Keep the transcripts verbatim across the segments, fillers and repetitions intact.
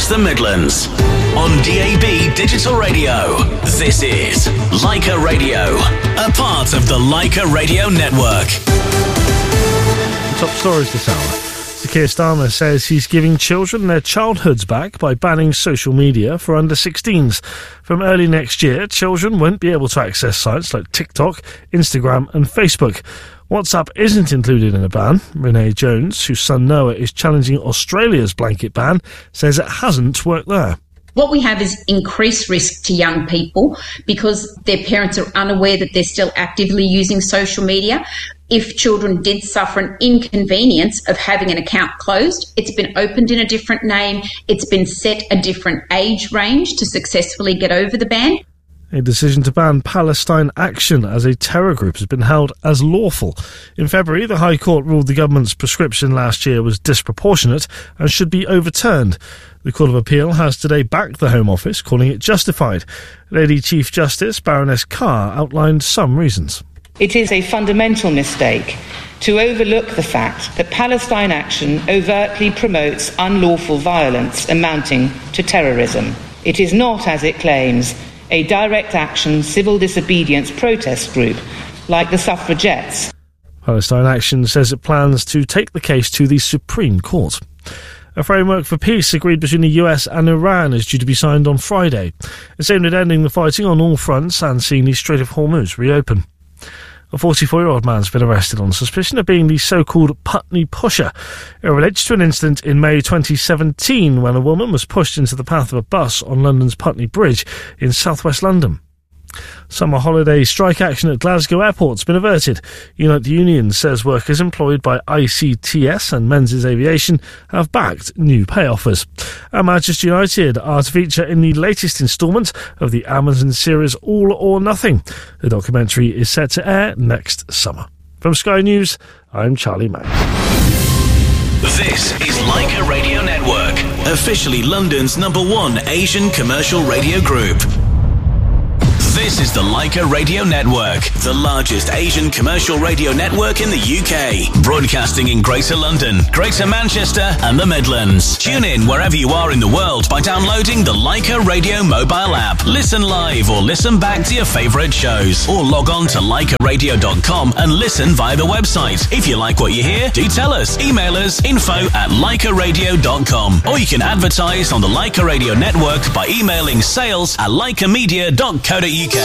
across the Midlands. On D A B Digital Radio, this is Leica Radio, a part of the Leica Radio Network. Top stories this hour. Sir Keir Starmer says he's giving children their childhoods back by banning social media for under sixteens. From early next year, children won't be able to access sites like TikTok, Instagram and Facebook. WhatsApp isn't included in a ban. Renee Jones, whose son Noah is challenging Australia's blanket ban, says it hasn't worked there. What we have is increased risk to young people because their parents are unaware that they're still actively using social media. If children did suffer an inconvenience of having an account closed, it's been opened in a different name, it's been set a different age range to successfully get over the ban. A decision to ban Palestine Action as a terror group has been held as lawful. In February, the High Court ruled the government's prescription last year was disproportionate and should be overturned. The Court of Appeal has today backed the Home Office, calling it justified. Lady Chief Justice Baroness Carr outlined some reasons. It is a fundamental mistake to overlook the fact that Palestine Action overtly promotes unlawful violence amounting to terrorism. It is not, as it claims, a direct action civil disobedience protest group like the suffragettes. Palestine Action says it plans to take the case to the Supreme Court. A framework for peace agreed between the U S and Iran is due to be signed on Friday. It's aimed at ending the fighting on all fronts and seeing the Strait of Hormuz reopen. A forty-four-year-old man's been arrested on suspicion of being the so-called Putney Pusher. It relates to an incident in May twenty seventeen when a woman was pushed into the path of a bus on London's Putney Bridge in southwest London. Summer holiday strike action at Glasgow Airport has been averted. Unite the Union says workers employed by I C T S and Menzies Aviation have backed new pay offers. And Manchester United are to feature in the latest instalment of the Amazon series All or Nothing. The documentary is set to air next summer. From Sky News, I'm Charlie Mack. This is Leica Radio Network, officially London's number one Asian commercial radio group. This is the Leica Radio Network, the largest Asian commercial radio network in the U K, broadcasting in Greater London, Greater Manchester and the Midlands. Tune in wherever you are in the world by downloading the Leica Radio mobile app. Listen live or listen back to your favourite shows, or log on to leica radio dot com and listen via the website. If you like what you hear, do tell us. Email us info at leica radio dot com, or you can advertise on the Leica Radio Network by emailing sales at leica media dot co dot uk.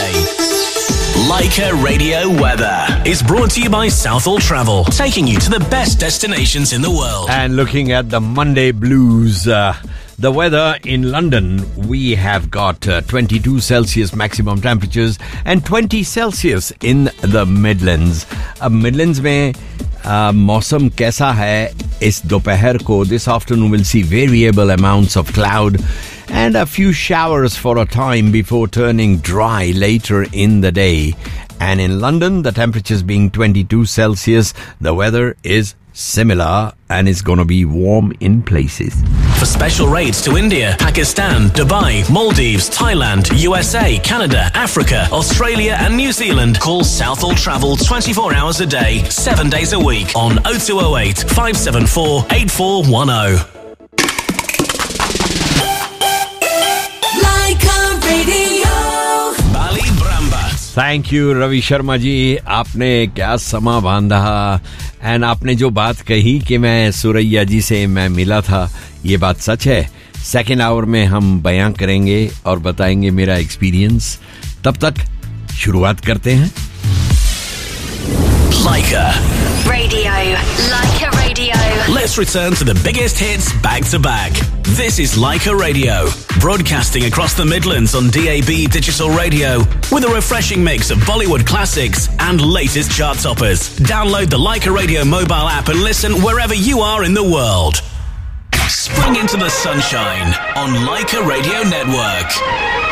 Leica Radio Weather is brought to you by Southall Travel, taking you to the best destinations in the world. And looking at the Monday blues, uh, the weather in London, we have got uh, twenty-two Celsius maximum temperatures and twenty Celsius in the Midlands. अब Midlands में uh, मौसम कैसा है इस दोपहर को? This afternoon we'll see variable amounts of cloud and a few showers for a time before turning dry later in the day. And in London, the temperatures being twenty-two Celsius, the weather is similar and it's going to be warm in places. For special rates to India, Pakistan, Dubai, Maldives, Thailand, U S A, Canada, Africa, Australia and New Zealand, call Southall Travel twenty-four hours a day, seven days a week on oh two oh eight, five seven four, eight four one oh. Thank you Ravi Sharma ji, आपने क्या समा बांधा and आपने जो बात कही कि मैं सुरैया जी से मैं मिला था, ये बात सच है. सेकेंड आवर में हम बयां करेंगे और बताएंगे मेरा एक्सपीरियंस. तब तक शुरुआत करते हैं. Leica Radio, Leica Radio. Let's return to the biggest hits back to back. This is Leica Radio, broadcasting across the Midlands on D A B Digital Radio with a refreshing mix of Bollywood classics and latest chart toppers. Download the Leica Radio mobile app and listen wherever you are in the world. Spring into the sunshine on Leica Radio Network.